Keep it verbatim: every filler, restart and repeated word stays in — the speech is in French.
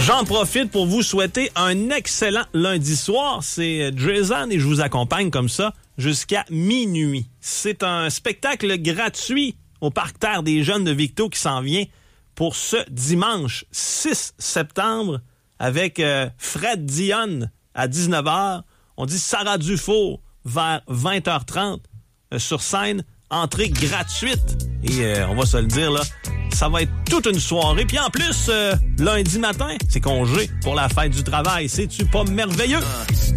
J'en profite pour vous souhaiter un excellent lundi soir. C'est Jason et je vous accompagne comme ça jusqu'à minuit. C'est un spectacle gratuit au Parc Terre des Jeunes de Victo qui s'en vient pour ce dimanche six septembre avec euh, Fred Dionne à dix-neuf heures. On dit Sarah Dufour vers vingt heures trente euh, sur scène. Entrée gratuite. Et euh, on va se le dire, là, ça va être toute une soirée. Puis en plus, euh, lundi matin, c'est congé pour la fête du travail. C'est-tu pas merveilleux?